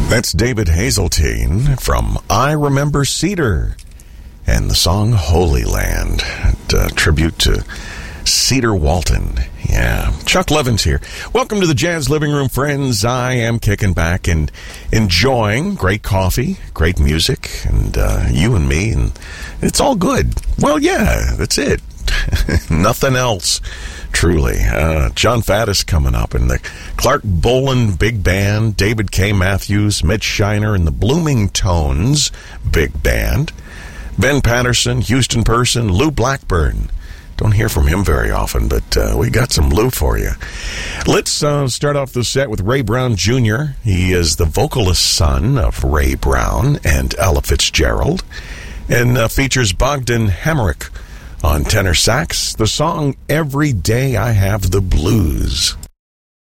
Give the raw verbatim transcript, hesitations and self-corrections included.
That's David Hazeltine from I Remember Cedar and the song Holy Land, a tribute to Cedar Walton. Yeah, Chuck Levin's here. Welcome to the Jazz Living Room, friends. I am kicking back and enjoying great coffee, great music, and uh, you and me, and it's all good. Well, yeah, that's it. Nothing else, truly. Uh, John Faddis coming up, and the Clark Bolan Big Band, David K. Matthews, Mitch Shiner, and the Blooming Tones Big Band, Ben Patterson, Houston Person, Lou Blackburn. Don't hear from him very often, but uh, we got some Lou for you. Let's uh, start off the set with Ray Brown Junior He is the vocalist son of Ray Brown and Ella Fitzgerald, and uh, features Bogdan Hamrick on tenor sax. The song Every Day I Have the Blues.